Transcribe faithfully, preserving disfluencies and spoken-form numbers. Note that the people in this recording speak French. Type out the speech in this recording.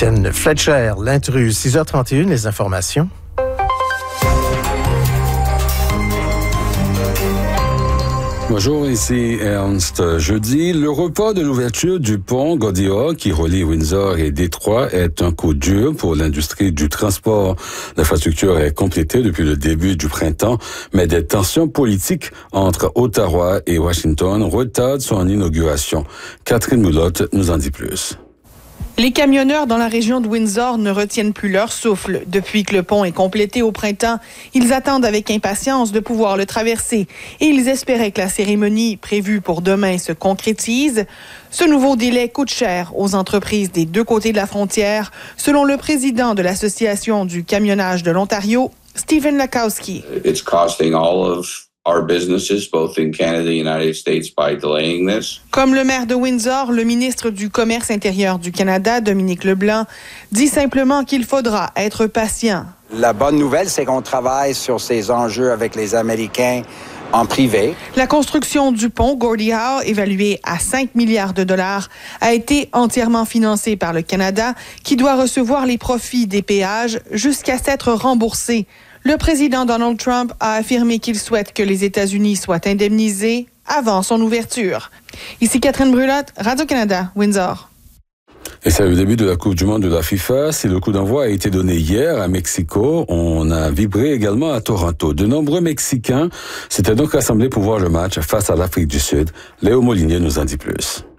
Étienne Fletcher, l'intrus, six heures trente et une, les informations. Bonjour, ici Ernst. Jeudi, le report de l'ouverture du pont Gordie Howe qui relie Windsor et Détroit est un coup dur pour l'industrie du transport. L'infrastructure est complétée depuis le début du printemps, mais des tensions politiques entre Ottawa et Washington retardent son inauguration. Catherine Moulotte nous en dit plus. Les camionneurs dans la région de Windsor ne retiennent plus leur souffle. Depuis que le pont est complété au printemps, ils attendent avec impatience de pouvoir le traverser et ils espéraient que la cérémonie prévue pour demain se concrétise. Ce nouveau délai coûte cher aux entreprises des deux côtés de la frontière, selon le président de l'Association du camionnage de l'Ontario, Stephen Lakowski. It's costing all of our businesses, both in Canada and the United States, by delaying this. Comme le maire de Windsor, le ministre du Commerce intérieur du Canada, Dominique Leblanc, dit simplement qu'il faudra être patient. La bonne nouvelle, c'est qu'on travaille sur ces enjeux avec les Américains en privé. La construction du pont Gordie Howe, évaluée à cinq milliards de dollars, a été entièrement financée par le Canada, qui doit recevoir les profits des péages jusqu'à s'être remboursé. Le président Donald Trump a affirmé qu'il souhaite que les États-Unis soient indemnisés avant son ouverture. Ici Catherine Brulotte, Radio-Canada, Windsor. Et c'est le début de la Coupe du monde de la FIFA. Si le coup d'envoi a été donné hier à Mexico, on a vibré également à Toronto. De nombreux Mexicains s'étaient donc rassemblés pour voir le match face à l'Afrique du Sud. Léo Molinier nous en dit plus.